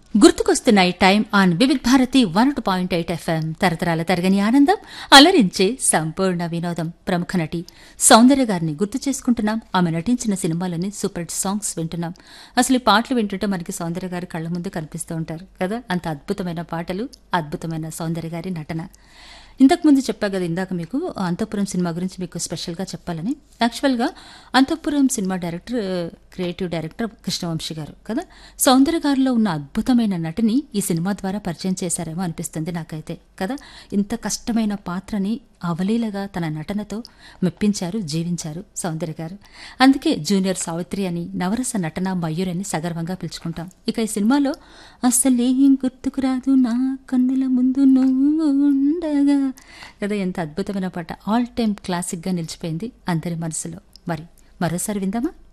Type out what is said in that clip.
గుర్తుకొస్తున్నాయి time on Vividh Bharati 102.8 FM. తరతరాల తరగని ఆనందం, అలరించే సంపూర్ణ వినోదం. ప్రముఖ నటి సౌందర్య గారిని గుర్తు చేసుకుంటున్నాం. ఆమె నటించిన సినిమాలని సూపర్ హిట్ సాంగ్స్ వింటున్నాం. అసలు ఈ పాటలు వింటుంటే మనకి సౌందర్య గారి కళ్ళ ముందు కనిపిస్తూ ఉంటారు కదా. అంత అద్భుతమైన పాటలు, అద్భుతమైన సౌందర్య గారి నటన. ఇంతకుముందు చెప్పా కదా, ఇందాక మీకు అంతఃపురం సినిమా గురించి మీకు స్పెషల్గా చెప్పాలని. యాక్చువల్గా అంతఃపురం cinema director, creative director Krishna Vamsi గారు కదా. సౌందర్య గారిలో ఉన్న అద్భుతమైన నటిని ఈ సినిమా ద్వారా పరిచయం చేశారేమో అనిపిస్తుంది నాకైతే కదా. ఇంత కష్టమైన పాత్రని అవలీలగా తన నటనతో మెప్పించారు, జీవించారు సౌందర్య గారు. అందుకే జూనియర్ సావిత్రి అని, నవరస నటన మయూర్ అని సగర్వంగా పిలుచుకుంటాం. ఇక ఈ సినిమాలో అస్సలేం గుర్తుకురాదు నా కన్నుల ముందు నువ్వు ఉండగా కదా, ఎంత అద్భుతమైన పాట. ఆల్ టైమ్ క్లాసిక్గా నిలిచిపోయింది అందరి మనసులో. మరి మరోసారి విందామా?